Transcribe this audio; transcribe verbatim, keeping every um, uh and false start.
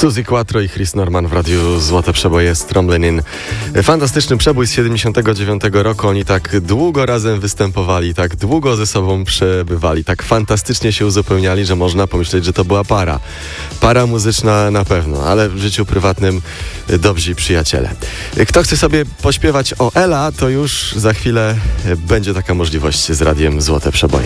Suzy Quattro i Chris Norman w radiu Złote Przeboje z Tromblin. Fantastyczny przebój z siedemdziesiątego dziewiątego roku. Oni tak długo razem występowali, tak długo ze sobą przebywali, tak fantastycznie się uzupełniali, że można pomyśleć, że to była para. Para muzyczna na pewno, ale w życiu prywatnym dobrzy przyjaciele. Kto chce sobie pośpiewać o Ela, to już za chwilę będzie taka możliwość z radiem Złote Przeboje.